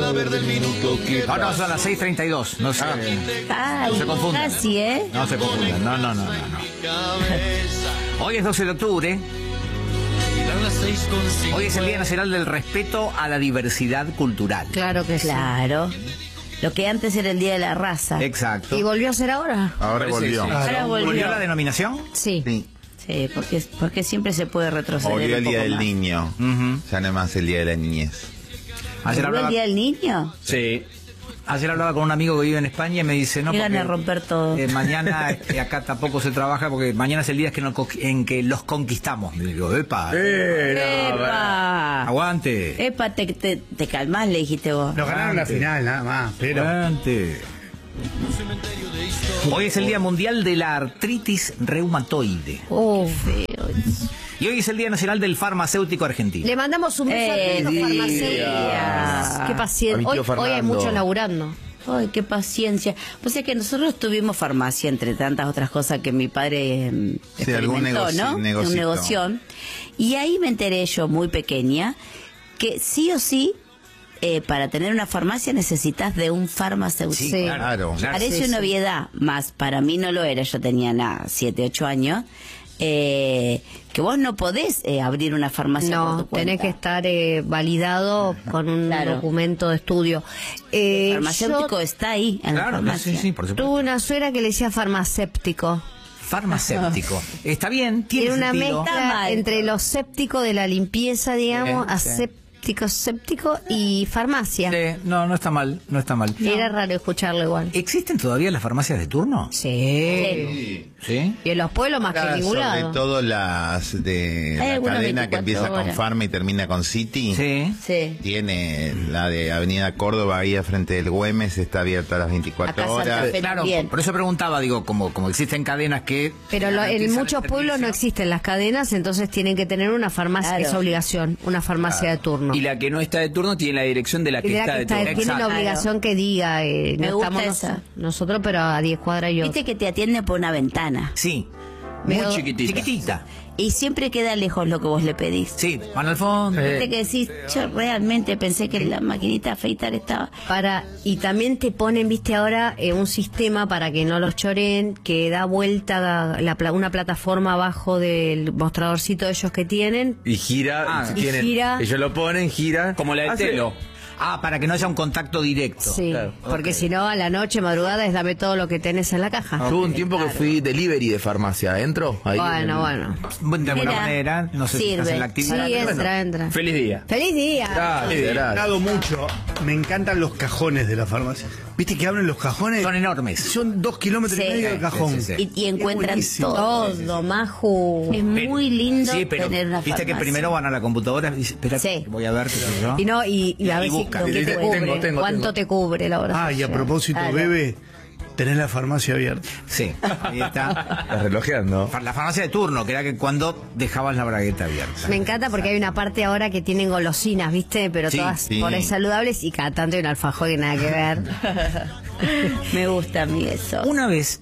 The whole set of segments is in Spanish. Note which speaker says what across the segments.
Speaker 1: No, no, son las 6:32. No se,
Speaker 2: Ay,
Speaker 1: no se confundan.
Speaker 2: casi, ¿eh?
Speaker 1: No se confundan. No. Hoy es 12 de octubre. Hoy es el Día Nacional del Respeto a la Diversidad Cultural.
Speaker 3: Claro que sí.
Speaker 2: Claro. Lo que antes era el Día de la Raza.
Speaker 1: Exacto.
Speaker 3: ¿Y volvió a ser ahora?
Speaker 4: Ahora volvió.
Speaker 1: Sí.
Speaker 2: Ahora
Speaker 1: ¿Volvió la denominación?
Speaker 3: Sí.
Speaker 4: Sí.
Speaker 2: Sí, porque siempre se puede retroceder
Speaker 4: Volvió
Speaker 2: un
Speaker 4: el
Speaker 2: poco
Speaker 4: Día del
Speaker 2: más.
Speaker 4: Niño. Ya no es más el Día de la Niñez.
Speaker 1: Ayer
Speaker 2: ¿Volvió el Día del Niño?
Speaker 1: Sí. Ayer hablaba con un amigo que vive en España y me dice, no,
Speaker 2: Qué
Speaker 1: porque
Speaker 2: gana de romper todo.
Speaker 1: Mañana acá tampoco se trabaja porque mañana es el día en que los conquistamos. Me digo, epa,
Speaker 2: ¡Epa!
Speaker 1: aguante.
Speaker 2: Epa, te calmás, le dijiste vos.
Speaker 5: Nos ganaron la final, nada más. Pero
Speaker 1: Aguante. Hoy es el Día Mundial de la Artritis Reumatoide.
Speaker 3: Oh.
Speaker 2: Feo.
Speaker 1: Y hoy es el Día Nacional del Farmacéutico Argentino.
Speaker 3: Le mandamos un beso a todos los farmacéuticos. Qué
Speaker 4: A
Speaker 3: paciencia.
Speaker 4: mi
Speaker 3: Hoy,
Speaker 4: tío
Speaker 3: hoy hay
Speaker 4: Fernando.
Speaker 3: muchos laburando.
Speaker 2: Ay, qué paciencia. O sea que nosotros tuvimos farmacia, entre tantas otras cosas que mi padre
Speaker 4: Sí, algún
Speaker 2: experimentó, ¿no?
Speaker 4: negocito.
Speaker 2: Un negocio. Y ahí me enteré yo, muy pequeña, que sí o sí, para tener una farmacia necesitas de un farmacéutico.
Speaker 3: Sí.
Speaker 4: Claro.
Speaker 2: Parece
Speaker 3: Sí,
Speaker 2: una
Speaker 3: sí.
Speaker 2: obviedad, más para mí no lo era, yo tenía 7, 8 años, que vos no podés abrir una farmacia por
Speaker 3: No,
Speaker 2: tu cuenta.
Speaker 3: tenés que estar validado con un
Speaker 2: Claro.
Speaker 3: documento de estudio.
Speaker 2: El farmacéutico
Speaker 3: Yo
Speaker 2: está ahí en la
Speaker 1: Claro,
Speaker 2: farmacia.
Speaker 1: sí, por supuesto.
Speaker 3: tuve una suegra que le decía farmacéptico.
Speaker 1: Farmacéutico. Está bien, tiene
Speaker 3: Tiene una
Speaker 1: sentido.
Speaker 2: Está
Speaker 3: mezcla
Speaker 2: mal.
Speaker 3: entre lo séptico de la limpieza, digamos,
Speaker 1: Sí.
Speaker 3: aséptico, séptico y farmacia.
Speaker 1: No está mal, no está mal.
Speaker 3: Era raro escucharlo igual.
Speaker 1: ¿Existen todavía las farmacias de turno?
Speaker 3: Sí.
Speaker 1: Sí.
Speaker 3: Y en los pueblos más que en ningún
Speaker 4: Sobre
Speaker 3: lado.
Speaker 4: todo las de
Speaker 2: Hay
Speaker 4: la
Speaker 2: algunas
Speaker 4: cadena
Speaker 2: 24
Speaker 4: que empieza con
Speaker 2: horas.
Speaker 4: Pharma y termina con City.
Speaker 1: Sí.
Speaker 2: Sí.
Speaker 4: Tiene la de Avenida Córdoba ahí al frente del Güemes, está abierta a las 24
Speaker 2: Acá Santa
Speaker 4: horas.
Speaker 2: Fe.
Speaker 1: Claro,
Speaker 2: Bien.
Speaker 1: por eso preguntaba, digo, como existen cadenas que...
Speaker 3: Pero en
Speaker 1: garantizan
Speaker 3: muchos
Speaker 1: el
Speaker 3: pueblos no
Speaker 1: servicio.
Speaker 3: existen las cadenas, entonces tienen que tener una farmacia,
Speaker 2: Claro.
Speaker 3: es obligación, una farmacia de turno.
Speaker 6: Y la que no está de turno tiene la dirección de la que
Speaker 3: Y de la
Speaker 6: está
Speaker 3: que
Speaker 6: de
Speaker 3: está-
Speaker 6: turno.
Speaker 3: tiene
Speaker 1: Exacto.
Speaker 3: la obligación que diga,
Speaker 2: Me
Speaker 3: no
Speaker 2: gusta
Speaker 3: estamos
Speaker 2: esa.
Speaker 3: nosotros, pero a 10 cuadras yo.
Speaker 2: Viste que te atienden por una ventana.
Speaker 1: Sí.
Speaker 6: Muy
Speaker 3: Veo-
Speaker 6: chiquitita.
Speaker 1: Chiquitita.
Speaker 2: Y siempre queda lejos lo que vos le pedís.
Speaker 1: Sí, van al fondo.
Speaker 2: Viste que decís, yo realmente pensé que la maquinita de afeitar estaba...
Speaker 3: Y también te ponen, viste ahora, un sistema para que no los choren, que da vuelta una plataforma abajo del mostradorcito de ellos que tienen.
Speaker 6: Y gira,
Speaker 1: Ah,
Speaker 6: si
Speaker 3: y
Speaker 6: tienen-
Speaker 3: gira.
Speaker 6: ellos lo ponen, gira. Como la de
Speaker 1: Hace-
Speaker 6: Telo.
Speaker 1: para que no haya un contacto directo.
Speaker 3: Sí,
Speaker 6: claro.
Speaker 3: porque si no, a la noche, madrugada, es dame todo lo que tenés en la caja.
Speaker 6: Tuve un tiempo que fui delivery de farmacia. ¿Entro? Ahí
Speaker 3: Bueno.
Speaker 1: De alguna
Speaker 2: Mira,
Speaker 1: manera, no sé si
Speaker 2: sirve.
Speaker 1: estás en la
Speaker 3: Sí,
Speaker 1: actividad.
Speaker 3: entra.
Speaker 6: Feliz día.
Speaker 3: ¡Feliz día!
Speaker 6: Gracias,
Speaker 5: he
Speaker 6: gracias.
Speaker 5: dado mucho. Me encantan los cajones de la farmacia. ¿Viste que abren los cajones?
Speaker 1: Son enormes.
Speaker 5: Son 2 kilómetros
Speaker 2: Sí.
Speaker 5: y medio de cajón.
Speaker 1: Sí, sí,
Speaker 2: Y encuentran
Speaker 5: buenísimo.
Speaker 2: todo.
Speaker 3: Todo, Maju.
Speaker 2: Es muy lindo
Speaker 1: Sí, pero
Speaker 2: tener una
Speaker 1: viste que
Speaker 2: farmacia.
Speaker 1: primero van a la computadora y dicen, espera,
Speaker 2: Sí.
Speaker 1: voy a ver qué sé yo.
Speaker 3: Y no, y a ver si
Speaker 1: buscan.
Speaker 3: con qué te
Speaker 6: Tengo,
Speaker 3: cubre,
Speaker 6: tengo.
Speaker 3: cuánto te cubre la hora.
Speaker 5: Ah, y a
Speaker 3: social.
Speaker 5: propósito,
Speaker 2: Claro.
Speaker 5: bebé, tenés la farmacia abierta.
Speaker 1: Sí, ahí está.
Speaker 6: Estás relojeando.
Speaker 1: La farmacia de turno, que era que cuando dejabas la bragueta abierta.
Speaker 3: Me encanta porque hay una parte ahora que tienen golosinas, ¿viste? Pero
Speaker 1: Sí,
Speaker 3: todas
Speaker 4: sí.
Speaker 3: por ahí saludables y cada tanto hay un alfajor que nada que ver.
Speaker 2: Me gusta a mí eso.
Speaker 1: Una vez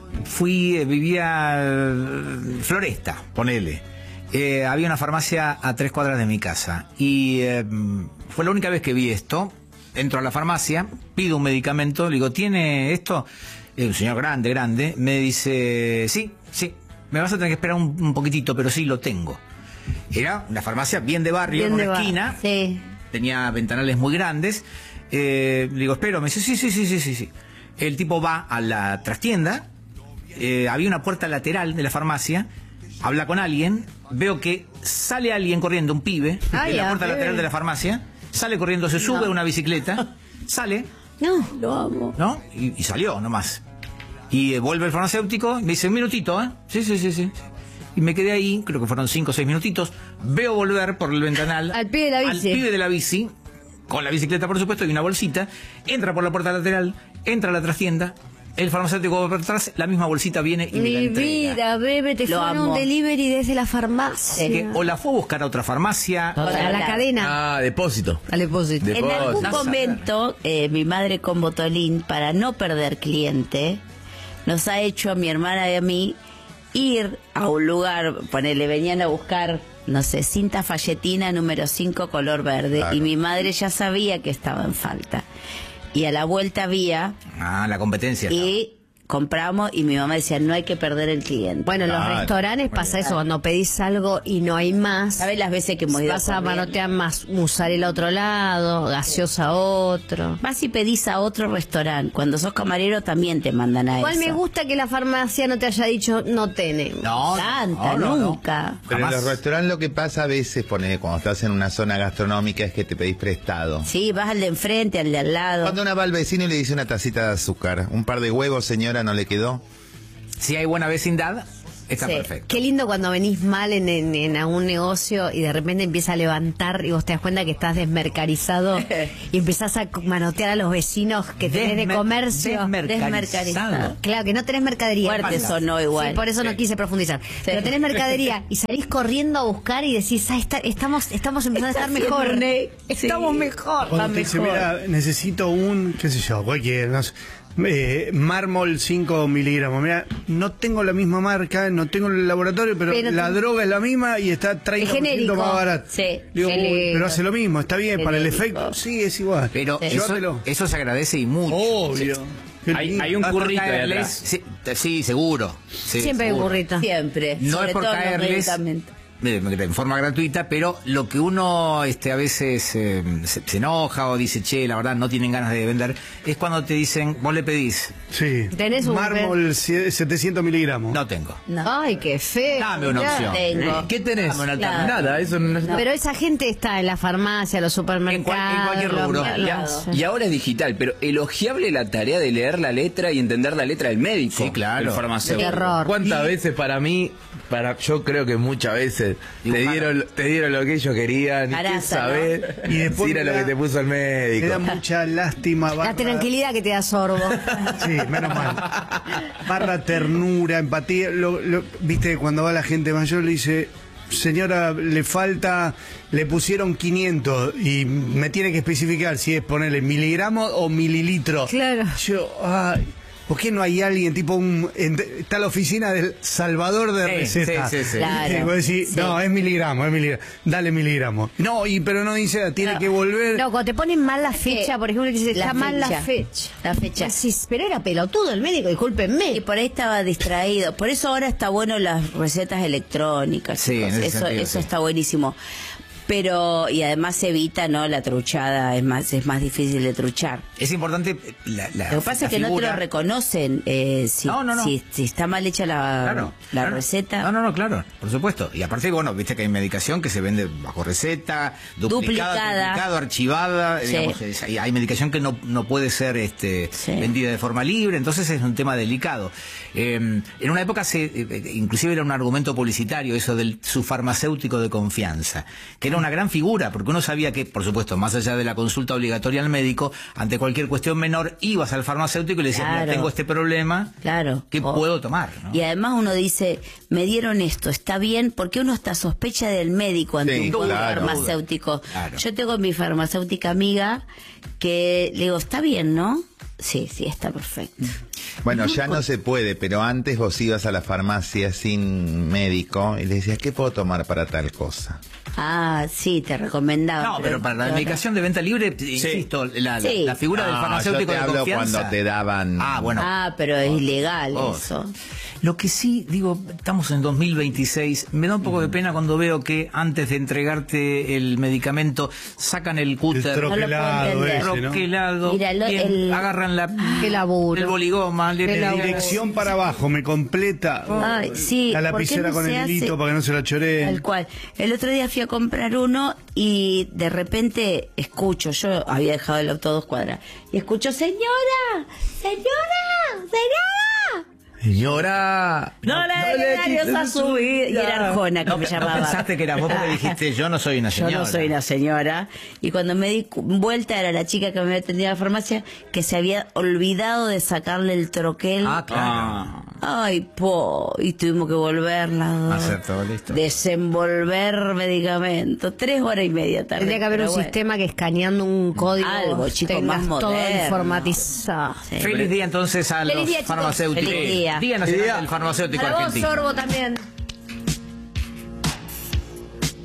Speaker 1: vivía Floresta, ponele. Había una farmacia a 3 cuadras de mi casa y fue la única vez que vi esto. Entro a la farmacia, pido un medicamento, le digo, ¿tiene esto? Un señor grande, me dice, sí, me vas a tener que esperar un poquitito, pero sí lo tengo. Era una farmacia bien de barrio,
Speaker 3: Bien
Speaker 1: en
Speaker 3: de
Speaker 1: una
Speaker 3: barrio,
Speaker 1: esquina,
Speaker 2: Sí.
Speaker 1: tenía ventanales muy grandes. Le digo, espero, me dice, sí. El tipo va a la trastienda, había una puerta lateral de la farmacia, habla con alguien, veo que sale alguien corriendo, un pibe,
Speaker 3: Ah,
Speaker 1: en la
Speaker 3: ya,
Speaker 1: puerta
Speaker 3: pibe.
Speaker 1: lateral de la farmacia, sale corriendo, se sube a una bicicleta, sale,
Speaker 2: No, lo amo.
Speaker 1: ¿no? Y salió nomás. Y vuelve el farmacéutico y me dice, un minutito, ¿eh? Sí. Y me quedé ahí, creo que fueron 5 o 6 minutitos, veo volver por el ventanal
Speaker 3: Al pibe de la bici.
Speaker 1: al pibe de la bici, con la bicicleta por supuesto y una bolsita, entra por la puerta lateral, entra a la trastienda, el farmacéutico va por atrás, la misma bolsita viene y me la
Speaker 3: Mi
Speaker 1: entrega.
Speaker 3: vida, bebé, te
Speaker 2: Lo
Speaker 3: fueron
Speaker 2: amo.
Speaker 3: un delivery desde la farmacia.
Speaker 1: Que o la fue a buscar a otra farmacia,
Speaker 3: A la cadena.
Speaker 6: Ah, depósito.
Speaker 3: Al depósito.
Speaker 2: En algún
Speaker 1: Nasa.
Speaker 2: momento, mi madre con Botolín, para no perder cliente, nos ha hecho a mi hermana y a mí ir a un lugar, ponele, venían a buscar no sé, cinta falletina número 5 color verde.
Speaker 4: Claro.
Speaker 2: Y mi madre ya sabía que estaba en falta. Y a la vuelta había,
Speaker 1: La competencia.
Speaker 2: y compramos, y mi mamá decía, no hay que perder el cliente.
Speaker 3: Bueno, en los
Speaker 4: Claro.
Speaker 3: restaurantes pasa eso, cuando pedís algo y no hay más,
Speaker 2: ¿Sabes las veces que hemos ido
Speaker 3: vas a
Speaker 2: corriendo?
Speaker 3: manotear más mozzarella a otro lado, gaseosa a otro.
Speaker 2: Vas y pedís a otro restaurante. Cuando sos camarero también te mandan a
Speaker 3: Igual
Speaker 2: eso.
Speaker 3: me gusta que la farmacia no te haya dicho no tenemos.
Speaker 1: No,
Speaker 2: Tanta,
Speaker 1: no.
Speaker 2: nunca.
Speaker 4: Pero en
Speaker 1: Jamás.
Speaker 4: los restaurantes lo que pasa a veces, cuando estás en una zona gastronómica, es que te pedís prestado.
Speaker 2: Sí, vas al de enfrente, al de al lado.
Speaker 4: Cuando uno va al vecino y le dice una tacita de azúcar, un par de huevos, señora, ¿no le quedó?
Speaker 1: Si hay buena vecindad, está
Speaker 2: Sí.
Speaker 1: perfecto.
Speaker 3: Qué lindo cuando venís mal en algún negocio y de repente empieza a levantar y vos te das cuenta que estás desmercarizado y empezás a manotear a los vecinos que tenés de comercio.
Speaker 2: Desmercarizado.
Speaker 3: Claro, que no tenés mercadería.
Speaker 2: Fuerte
Speaker 3: Pasa.
Speaker 2: sonó igual.
Speaker 3: Sí, por eso no quise profundizar. Pero tenés mercadería y salís corriendo a buscar y decís, estamos empezando a estar mejor. Estamos mejor.
Speaker 5: Cuando te dice, mira, necesito qué sé yo, cualquier, no sé, mármol 5 miligramos. Mira, no tengo la misma marca, no tengo el laboratorio, pero la droga es la misma y está 30%
Speaker 3: genérico.
Speaker 5: más barato.
Speaker 2: Sí,
Speaker 5: Digo,
Speaker 3: genérico.
Speaker 5: pero hace lo mismo, está bien, para el
Speaker 2: Genérico.
Speaker 5: efecto, sí, es igual.
Speaker 1: Pero
Speaker 5: Llévatelo.
Speaker 1: eso se agradece y mucho.
Speaker 5: Obvio. Qué lindo.
Speaker 6: Hay un
Speaker 1: No es por
Speaker 6: currito de
Speaker 1: caerles,
Speaker 6: atrás.
Speaker 1: sí, seguro. Sí,
Speaker 3: Siempre hay un
Speaker 1: seguro.
Speaker 3: burrito.
Speaker 2: Siempre.
Speaker 1: No
Speaker 2: sobre
Speaker 1: es por
Speaker 2: todo en los
Speaker 1: caerles
Speaker 2: medicamentos.
Speaker 1: en forma gratuita, pero lo que uno a veces se enoja o dice, che, la verdad no tienen ganas de vender, es cuando te dicen, vos le pedís,
Speaker 5: Sí.
Speaker 3: ¿Tenés un
Speaker 5: mármol 700 miligramos.
Speaker 1: no tengo.
Speaker 3: Ay, qué feo.
Speaker 1: Dame una
Speaker 3: Ya.
Speaker 1: opción.
Speaker 2: Tengo.
Speaker 6: ¿Qué tenés?
Speaker 1: Dame una alternativa.
Speaker 2: Claro.
Speaker 6: Nada, eso no es...
Speaker 3: Pero esa gente está en la farmacia, los supermercados.
Speaker 1: En cualquier rubro.
Speaker 3: los-
Speaker 2: Ya.
Speaker 6: Y ahora es digital, pero elogiable la tarea de leer la letra y entender la letra del médico.
Speaker 1: Sí, claro.
Speaker 6: El farmacéutico.
Speaker 3: Terror.
Speaker 6: ¿Cuántas veces para mí, yo creo que muchas veces te dieron lo que ellos querían y qué
Speaker 2: Arasa,
Speaker 6: saber
Speaker 5: ¿no? Y después
Speaker 6: si era
Speaker 5: me
Speaker 6: lo
Speaker 5: da-
Speaker 6: que te puso el
Speaker 5: Me da
Speaker 6: médico.
Speaker 5: mucha lástima.
Speaker 3: La tranquilidad que te da sorbo.
Speaker 5: Sí, menos mal. Barra ternura, empatía. Viste, cuando va la gente mayor le dice, señora, le pusieron 500 y me tiene que especificar si es ponerle miligramos o mililitros.
Speaker 3: Claro.
Speaker 5: Yo, ay, ¿por qué no hay alguien tipo está la oficina del Salvador de recetas?
Speaker 1: sí, sí.
Speaker 2: Claro.
Speaker 5: Y vos decís,
Speaker 2: Sí.
Speaker 5: no, es miligramos, dale miligramos. No, pero no dice, tiene que volver.
Speaker 3: No, cuando te ponen mal la
Speaker 2: que
Speaker 3: fecha, por ejemplo, dices, está mal la fecha.
Speaker 2: La fecha.
Speaker 3: Decís, pero era pelotudo el médico, discúlpenme.
Speaker 2: Y por ahí estaba distraído. Por eso ahora está bueno las recetas electrónicas.
Speaker 1: Sí,
Speaker 2: chicos.
Speaker 1: en ese
Speaker 2: eso
Speaker 1: sentido,
Speaker 2: eso
Speaker 1: sí.
Speaker 2: está buenísimo. Pero, y además se evita, ¿no? La truchada, es más difícil de truchar.
Speaker 1: Es importante la
Speaker 2: Lo que pasa es que no te lo reconocen si,
Speaker 1: No.
Speaker 2: si está mal hecha la
Speaker 1: Claro.
Speaker 2: receta.
Speaker 1: No, claro, por supuesto. Y aparte, bueno, viste que hay medicación que se vende bajo receta, duplicada, archivada.
Speaker 2: Sí.
Speaker 1: Digamos, hay medicación que no puede ser vendida de forma libre, entonces es un tema delicado. En una época inclusive era un argumento publicitario eso del su farmacéutico de confianza, que era una gran figura, porque uno sabía que, por supuesto, más allá de la consulta obligatoria al médico, ante cualquier cuestión menor, ibas al farmacéutico y le decías,
Speaker 2: Claro.
Speaker 1: mira, tengo este problema,
Speaker 2: Claro.
Speaker 1: ¿qué puedo tomar? ¿no?
Speaker 2: Y además uno dice, me dieron esto, está bien, porque uno hasta sospecha del médico ante
Speaker 4: Sí,
Speaker 2: un
Speaker 4: claro.
Speaker 2: farmacéutico.
Speaker 1: Claro.
Speaker 2: Yo tengo mi farmacéutica amiga que le digo, está bien, ¿no? Sí, está perfecto.
Speaker 4: Bueno, ya no se puede, pero antes vos ibas a la farmacia sin médico y le decías, ¿qué puedo tomar para tal cosa?
Speaker 2: Ah, sí, te recomendaba.
Speaker 1: No, pero para la medicación de venta libre, insisto,
Speaker 2: Sí.
Speaker 1: la figura del farmacéutico
Speaker 4: yo te
Speaker 1: de
Speaker 4: hablo
Speaker 1: confianza.
Speaker 4: cuando te daban...
Speaker 1: Ah, bueno.
Speaker 2: Ah, pero es ilegal
Speaker 1: Oh.
Speaker 2: eso.
Speaker 1: Lo que sí, digo, estamos en 2026, me da un poco de pena cuando veo que antes de entregarte el medicamento sacan el cúter,
Speaker 5: El troquelado
Speaker 2: No lo puedo entender.
Speaker 5: ese, ¿no?
Speaker 1: troquelado,
Speaker 2: Mira,
Speaker 1: bien, agarran
Speaker 3: Qué laburo.
Speaker 1: el boligoma,
Speaker 3: Qué laburo.
Speaker 5: Dirección para abajo, me completa.
Speaker 2: Ay, sí,
Speaker 5: La
Speaker 2: ¿por qué
Speaker 5: lapicera
Speaker 2: no
Speaker 5: con
Speaker 2: se
Speaker 5: el
Speaker 2: hace?
Speaker 5: hilito para que no se la choreen.
Speaker 2: Tal cual. El otro día fui a comprar uno y de repente escucho, yo había dejado el auto a 2 cuadras, y escucho, señora, señora.
Speaker 6: Señora,
Speaker 2: No le diarios a subir. Y era Arjona que
Speaker 1: No,
Speaker 2: me
Speaker 1: no
Speaker 2: llamaba.
Speaker 1: pensaste que era vos porque dijiste, yo no soy una
Speaker 2: Yo
Speaker 1: señora.
Speaker 2: no soy una señora. Y cuando me di vuelta era la chica que me había atendido a la farmacia que se había olvidado de sacarle el troquel.
Speaker 1: Ah, claro.
Speaker 2: Ay, y tuvimos que volverla.
Speaker 1: Hacer todo listo.
Speaker 2: Desenvolver medicamentos. 3 horas y media tarde.
Speaker 3: Tendría que haber un
Speaker 2: Pero bueno.
Speaker 3: sistema que escaneando un código
Speaker 2: Algo, chicos,
Speaker 3: tengas
Speaker 2: más
Speaker 3: todo
Speaker 2: moderno.
Speaker 3: informatizado.
Speaker 2: Sí.
Speaker 1: Feliz día entonces a
Speaker 3: Feliz
Speaker 1: los
Speaker 3: día, chicos.
Speaker 1: farmacéuticos.
Speaker 2: Feliz día.
Speaker 1: Día Nacional del Farmacéutico
Speaker 3: Para vos,
Speaker 1: Argentino.
Speaker 3: Sorbo, también.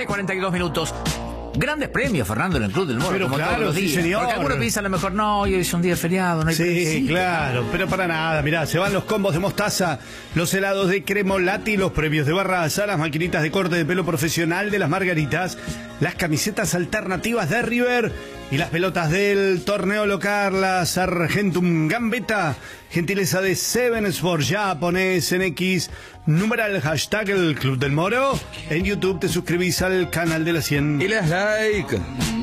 Speaker 1: 6:42 minutos. Grandes premios, Fernando, en el Club del Moro,
Speaker 5: Pero
Speaker 1: como
Speaker 5: claro,
Speaker 1: todos los
Speaker 5: sí,
Speaker 1: días.
Speaker 5: señor.
Speaker 1: Porque algunos piensan a lo mejor, no, hoy es un día feriado, no hay premios.
Speaker 5: Sí, claro, pero para nada. Mirá, se van los combos de mostaza, los helados de Cremolati, los premios de Barraza, las maquinitas de corte de pelo profesional de las Margaritas, las camisetas alternativas de River y las pelotas del torneo local, las Argentum Gambetta, gentileza de Seven Sports. Ya ponés en X, numeral hashtag el Club del Moro. En YouTube te suscribís al canal de la 100.
Speaker 6: Y le das like.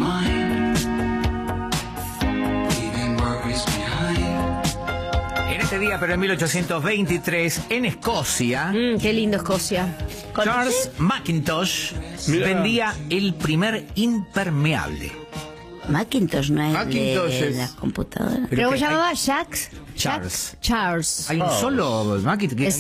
Speaker 1: En este día, pero en 1823, en Escocia,
Speaker 3: Qué lindo Escocia.
Speaker 1: Charles Mackintosh
Speaker 5: Mirá.
Speaker 1: vendía el primer impermeable.
Speaker 2: Macintosh no es
Speaker 6: Macintosh
Speaker 2: de
Speaker 6: es-
Speaker 2: las computadoras.
Speaker 3: Pero
Speaker 1: que
Speaker 3: se llamaba Jax.
Speaker 1: Charles.
Speaker 3: Charles.
Speaker 1: Hay un solo Macintosh.